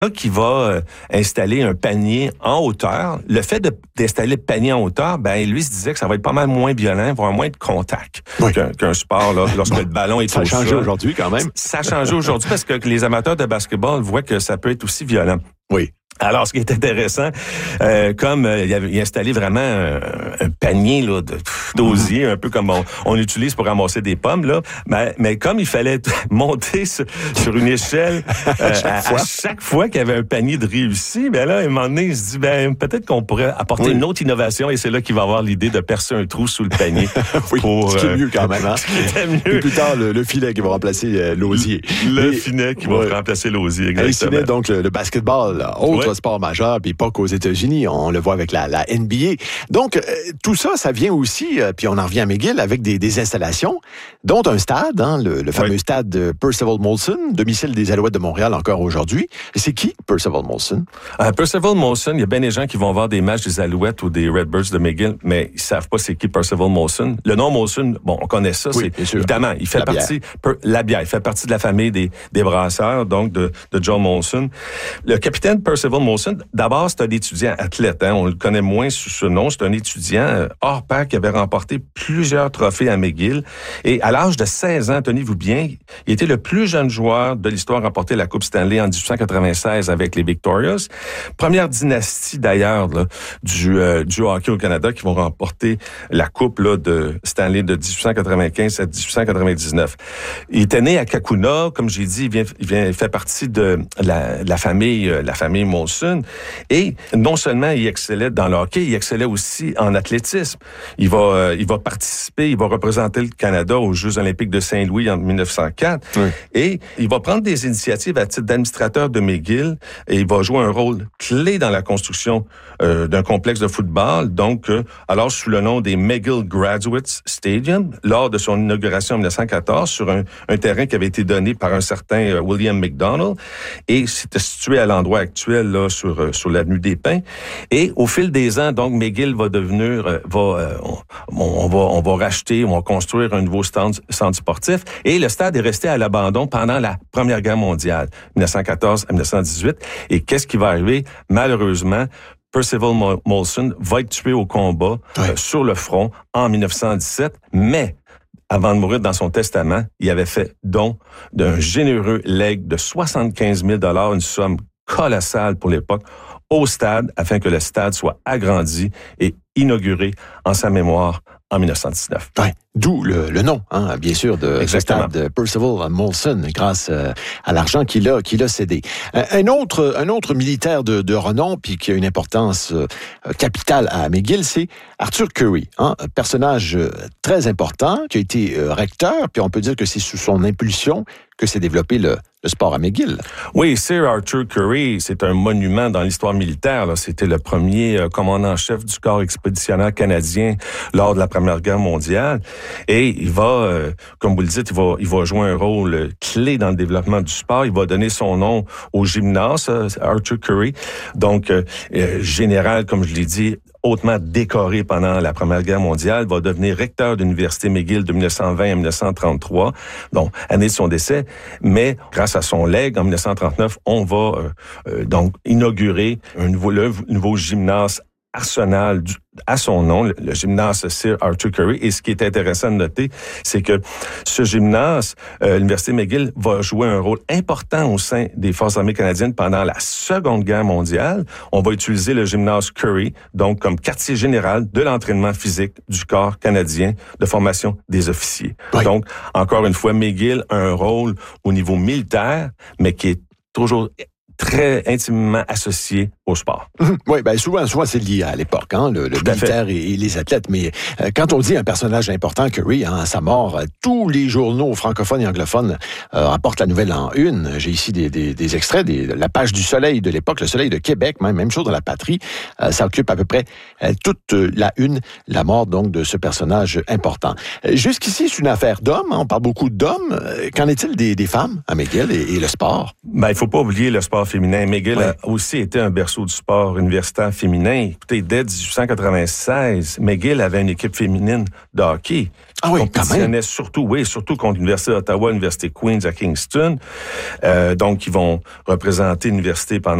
qui va installer un panier en hauteur. Le fait d'installer le panier en hauteur, lui se disait que ça va être pas mal moins violent, il va y avoir moins de contact qu'un sport là, lorsque le ballon est au sol. Ça a changé aujourd'hui quand même. Ça a changé aujourd'hui parce que les amateurs de basketball voient que ça peut être aussi violent. Oui. Alors, ce qui est intéressant, comme il a installé vraiment un panier là, d'osier, un peu comme on utilise pour ramasser des pommes, là, mais comme il fallait monter sur une échelle à chaque fois qu'il y avait un panier de réussi, là, à un moment donné, il se dit, peut-être qu'on pourrait apporter une autre innovation, et c'est là qu'il va avoir l'idée de percer un trou sous le panier. Ce qui est mieux quand même. Hein? Ce qui était mieux. Et plus tard, le filet qui va remplacer l'osier. Le filet qui va remplacer l'osier, exactement. Ici, donc, le basketball, autre sport majeur, puis pas qu'aux États-Unis, on le voit avec la NBA. Donc, tout ça, ça vient aussi, puis on en revient à McGill, avec des installations, dont un stade, le fameux stade de Percival Molson, domicile des Alouettes de Montréal encore aujourd'hui. Et c'est qui, Percival Molson? Percival Molson, il y a bien des gens qui vont voir des matchs des Alouettes ou des Redbirds de McGill, mais ils savent pas c'est qui Percival Molson. Le nom Molson, on connaît ça, c'est évidemment, il fait partie, la bière, il fait partie de la famille des brasseurs, donc de John Molson. Le capitaine Percival Molson, d'abord, c'est un étudiant athlète. On le connaît moins sous ce nom. C'est un étudiant hors pair qui avait remporté plusieurs trophées à McGill. Et à l'âge de 16 ans, tenez-vous bien, il était le plus jeune joueur de l'histoire à remporter la Coupe Stanley en 1896 avec les Victorias. Première dynastie, d'ailleurs, là, du hockey au Canada qui vont remporter la Coupe là, de Stanley de 1895 à 1899. Il était né à Kakuna. Comme j'ai dit, il fait partie de la famille Molson. Et non seulement il excellait dans le hockey, il excellait aussi en athlétisme. Il va participer, il va représenter le Canada aux Jeux olympiques de Saint-Louis en 1904. Oui. Et il va prendre des initiatives à titre d'administrateur de McGill et il va jouer un rôle clé dans la construction d'un complexe de football, donc alors sous le nom des McGill Graduates Stadium, lors de son inauguration en 1914 sur un terrain qui avait été donné par un certain William McDonald et c'était situé à l'endroit actuel là sur l'avenue des Pins. Et au fil des ans, donc McGill va devenir on va racheter, on va construire un nouveau centre sportif et le stade est resté à l'abandon pendant la Première Guerre mondiale, 1914 à 1918. Et qu'est-ce qui va arriver? Malheureusement, Percival Molson va être tué au combat sur le front en 1917, mais avant de mourir dans son testament, il avait fait don d'un généreux legs de 75 000 $, une somme colossale pour l'époque, au stade afin que le stade soit agrandi et inauguré en sa mémoire en 1919. Ouais, d'où le nom, bien sûr, de ce stade de Percival Molson, grâce à l'argent qu'il a cédé. Un autre militaire de renom, puis qui a une importance capitale à McGill, c'est Arthur Curry, un personnage très important, qui a été recteur, puis on peut dire que c'est sous son impulsion que s'est développé le sport à McGill. Oui, Sir Arthur Curry, c'est un monument dans l'histoire militaire. Là. C'était le premier commandant-chef du corps expéditionnaire canadien lors de la Première Guerre mondiale. Et il va, comme vous le dites, il va jouer un rôle clé dans le développement du sport. Il va donner son nom au gymnase, Arthur Curry. Donc, général, comme je l'ai dit, hautement décoré pendant la Première Guerre mondiale, va devenir recteur de l'Université McGill de 1920 à 1933, donc année de son décès. Mais grâce à son legs, en 1939, on va donc inaugurer un nouveau gymnase Arsenal à son nom, le gymnase Sir Arthur Curry. Et ce qui est intéressant de noter, c'est que ce gymnase, l'Université McGill, va jouer un rôle important au sein des Forces armées canadiennes pendant la Seconde Guerre mondiale. On va utiliser le gymnase Curry, donc comme quartier général de l'entraînement physique du corps canadien de formation des officiers. Oui. Donc, encore une fois, McGill a un rôle au niveau militaire, mais qui est toujours très intimement associé au sport. Oui, souvent c'est lié à l'époque, le militaire et les athlètes. Mais quand on dit un personnage important, Curry, à sa mort, tous les journaux francophones et anglophones rapportent la nouvelle en une. J'ai ici des extraits, la page du Soleil de l'époque, le Soleil de Québec, même chose dans La Patrie. Ça occupe à peu près toute la une, la mort donc de ce personnage important. Jusqu'ici, c'est une affaire d'hommes, on parle beaucoup d'hommes. Qu'en est-il des femmes à McGill et le sport? Il faut pas oublier le sport féminin. McGill a aussi été un berceau berceau du sport universitaire féminin. Écoutez, dès 1896, McGill avait une équipe féminine de hockey. Ah oui, quand même. Surtout contre l'Université d'Ottawa, l'Université Queen's à Kingston. Donc, ils vont représenter l'université pendant